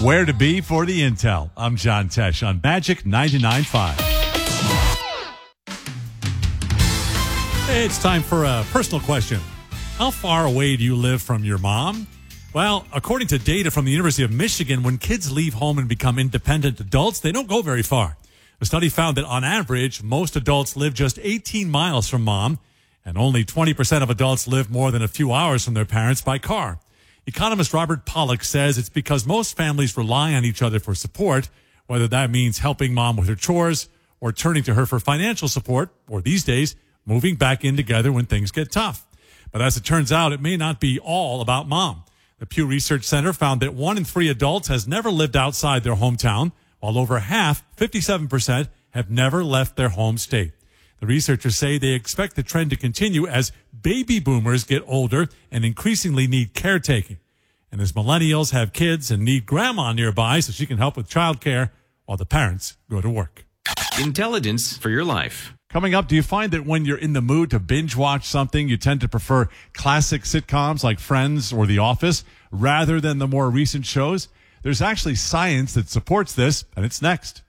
Where to be for the intel. I'm John Tesh on Magic 99.5. Hey, it's time for a personal question. How far away do you live from your mom? Well, according to data from the University of Michigan, when kids leave home and become independent adults, they don't go very far. The study found that on average, most adults live just 18 miles from mom, and only 20% of adults live more than a few hours from their parents by car. Economist Robert Pollack says it's because most families rely on each other for support, whether that means helping mom with her chores or turning to her for financial support, or these days, moving back in together when things get tough. But as it turns out, it may not be all about mom. The Pew Research Center found that 1 in 3 adults has never lived outside their hometown, while over half, 57%, have never left their home state. The researchers say they expect the trend to continue as baby boomers get older and increasingly need caretaking. And as millennials have kids and need grandma nearby so she can help with childcare while the parents go to work. Intelligence for your life. Coming up, do you find that when you're in the mood to binge watch something, you tend to prefer classic sitcoms like Friends or The Office rather than the more recent shows? There's actually science that supports this, and it's next.